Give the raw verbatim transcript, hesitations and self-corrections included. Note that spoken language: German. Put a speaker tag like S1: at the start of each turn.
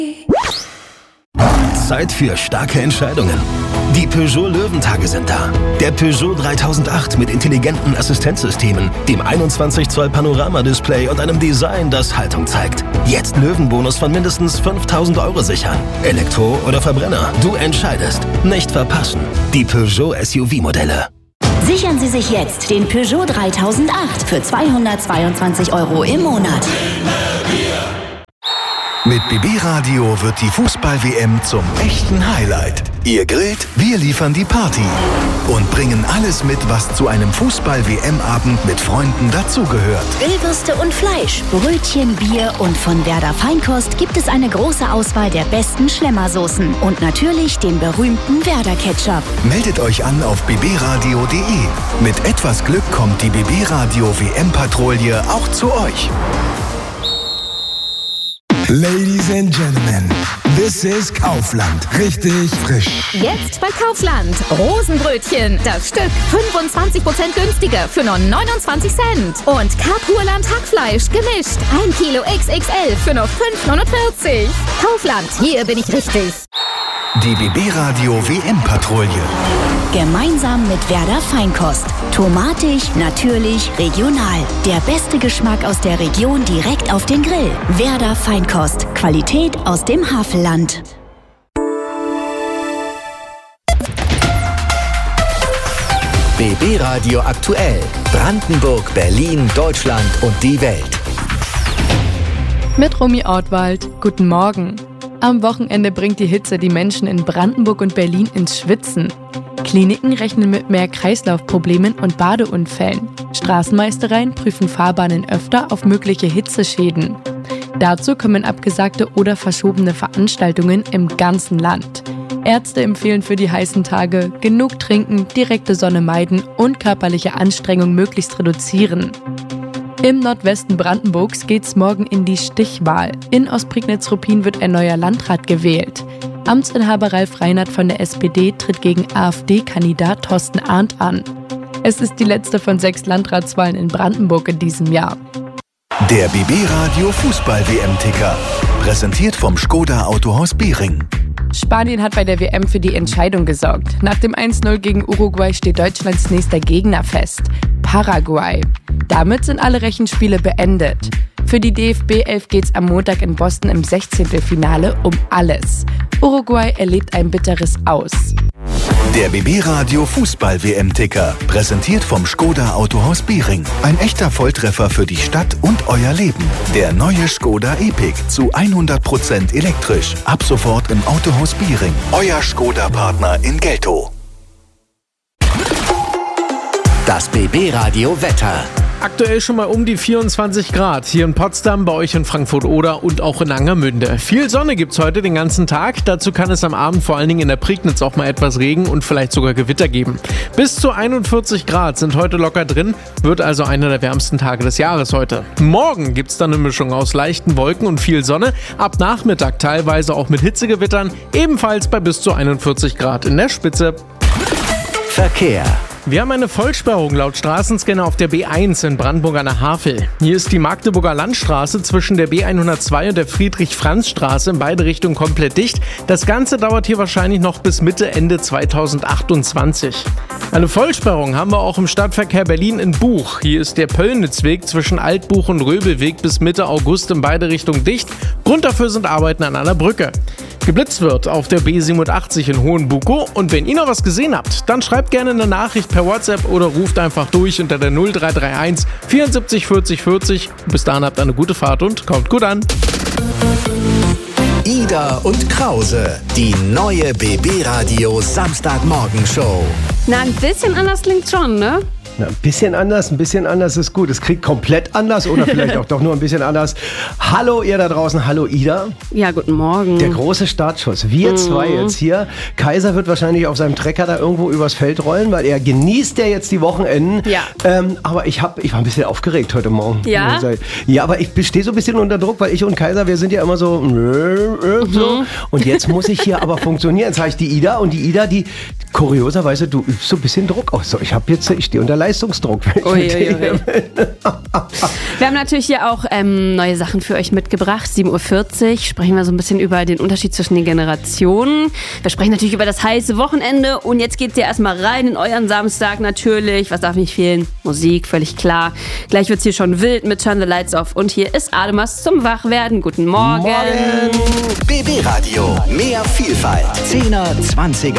S1: Zeit für starke Entscheidungen. Die Peugeot Löwentage sind da. Der Peugeot dreitausendacht mit intelligenten Assistenzsystemen, dem einundzwanzig Zoll Panoramadisplay und einem Design, das Haltung zeigt. Jetzt Löwenbonus von mindestens fünftausend Euro sichern. Elektro oder Verbrenner, du entscheidest. Nicht verpassen. Die Peugeot S U V-Modelle.
S2: Sichern Sie sich jetzt den Peugeot dreitausendacht für zweihundertzweiundzwanzig Euro im Monat.
S3: Mit B B Radio wird die Fußball-W M zum echten Highlight. Ihr grillt, wir liefern die Party und bringen alles mit, was zu einem Fußball-W M-Abend mit Freunden dazugehört.
S2: Grillwürste und Fleisch, Brötchen, Bier und von Werder Feinkost gibt es eine große Auswahl der besten Schlemmersoßen und natürlich den berühmten Werder Ketchup.
S3: Meldet euch an auf b b radio punkt d e. Mit etwas Glück kommt die B B Radio W M-Patrouille auch zu euch.
S4: Ladies and Gentlemen, this is Kaufland. Richtig frisch.
S5: Jetzt bei Kaufland. Rosenbrötchen. Das Stück fünfundzwanzig Prozent günstiger für nur neunundzwanzig Cent. Und Kapurland Hackfleisch gemischt. ein Kilo X X L für nur fünf neunundvierzig. Kaufland, hier bin ich richtig.
S3: Die B B Radio W M-Patrouille.
S2: Gemeinsam mit Werder Feinkost. Tomatig, natürlich, regional. Der beste Geschmack aus der Region direkt auf den Grill. Werder Feinkost. Qualität aus dem Havelland.
S6: B B Radio aktuell. Brandenburg, Berlin, Deutschland und die Welt.
S7: Mit Romy Ortwald. Guten Morgen. Am Wochenende bringt die Hitze die Menschen in Brandenburg und Berlin ins Schwitzen. Kliniken rechnen mit mehr Kreislaufproblemen und Badeunfällen. Straßenmeistereien prüfen Fahrbahnen öfter auf mögliche Hitzeschäden. Dazu kommen abgesagte oder verschobene Veranstaltungen im ganzen Land. Ärzte empfehlen für die heißen Tage genug trinken, direkte Sonne meiden und körperliche Anstrengung möglichst reduzieren. Im Nordwesten Brandenburgs geht's morgen in die Stichwahl. In Ostprignitz-Ruppin wird ein neuer Landrat gewählt. Amtsinhaber Ralf Reinert von der S P D tritt gegen AfD-Kandidat Thorsten Arndt an. Es ist die letzte von sechs Landratswahlen in Brandenburg in diesem Jahr.
S3: Der B B Radio Fußball-W M-Ticker. Präsentiert vom Skoda Autohaus Behring.
S7: Spanien hat bei der W M für die Entscheidung gesorgt. Nach dem eins null gegen Uruguay steht Deutschlands nächster Gegner fest: Paraguay. Damit sind alle Rechenspiele beendet. Für die D F B elf geht's am Montag in Boston im Sechzehntelfinale um alles. Uruguay erlebt ein bitteres Aus.
S3: Der B B Radio Fußball-W M-Ticker. Präsentiert vom Skoda Autohaus Behring. Ein echter Volltreffer für die Stadt und euer Leben. Der neue Skoda Epic zu hundert Prozent elektrisch. Ab sofort im Autohaus Behring. Euer Skoda-Partner in Geltow.
S6: Das B B Radio Wetter.
S8: Aktuell schon mal um die vierundzwanzig Grad. Hier in Potsdam, bei euch in Frankfurt-Oder und auch in Angermünde. Viel Sonne gibt's heute den ganzen Tag. Dazu kann es am Abend vor allen Dingen in der Prignitz auch mal etwas Regen und vielleicht sogar Gewitter geben. Bis zu einundvierzig Grad sind heute locker drin. Wird also einer der wärmsten Tage des Jahres heute. Morgen gibt's dann eine Mischung aus leichten Wolken und viel Sonne. Ab Nachmittag teilweise auch mit Hitzegewittern. Ebenfalls bei bis zu einundvierzig Grad in der Spitze.
S6: Verkehr.
S8: Wir haben eine Vollsperrung laut Straßenscanner auf der B eins in Brandenburg an der Havel. Hier ist die Magdeburger Landstraße zwischen der B hundertzwei und der Friedrich-Franz-Straße in beide Richtungen komplett dicht. Das Ganze dauert hier wahrscheinlich noch bis Mitte, Ende zweitausendachtundzwanzig. Eine Vollsperrung haben wir auch im Stadtverkehr Berlin in Buch. Hier ist der Pöllnitzweg zwischen Altbuch und Röbelweg bis Mitte August in beide Richtungen dicht. Grund dafür sind Arbeiten an einer Brücke. Geblitzt wird auf der B siebenundachtzig in Hohenbukow. Und wenn ihr noch was gesehen habt, dann schreibt gerne eine Nachricht per WhatsApp oder ruft einfach durch unter der null drei drei eins vierundsiebzig vierzig vierzig. Bis dahin habt eine gute Fahrt und kommt gut an.
S6: Ida und Krause, die neue B B Radio Samstagmorgenshow.
S9: Na, ein bisschen anders klingt schon, ne?
S10: Na, ein bisschen anders, ein bisschen anders ist gut. Es klingt komplett anders oder vielleicht auch doch nur ein bisschen anders. Hallo ihr da draußen, hallo Ida.
S9: Ja, guten Morgen.
S10: Der große Startschuss. Wir mhm. zwei jetzt hier. Kaiser wird wahrscheinlich auf seinem Trecker da irgendwo übers Feld rollen, weil er genießt ja jetzt die Wochenenden.
S9: Ja.
S10: Ähm, aber ich, hab, ich war ein bisschen aufgeregt heute Morgen.
S9: Ja?
S10: Ja, aber ich stehe so ein bisschen unter Druck, weil ich und Kaiser, wir sind ja immer so, mhm. so. Und jetzt muss ich hier aber funktionieren. Jetzt habe ich die Ida und die Ida, die Kurioserweise, du übst so ein bisschen Druck aus. So, ich habe jetzt, ich stehe unter Leistungsdruck.
S9: Ui, ui, ui. Wir haben natürlich hier auch ähm, neue Sachen für euch mitgebracht. sieben Uhr vierzig sprechen wir so ein bisschen über den Unterschied zwischen den Generationen. Wir sprechen natürlich über das heiße Wochenende. Und jetzt geht's ja erstmal rein in euren Samstag natürlich. Was darf nicht fehlen? Musik, völlig klar. Gleich wird's hier schon wild mit Turn the Lights Off. Und hier ist Ademas zum Wachwerden. Guten Morgen.
S3: Morgen.
S6: B B Radio. Mehr Vielfalt. Zehner, Zwanziger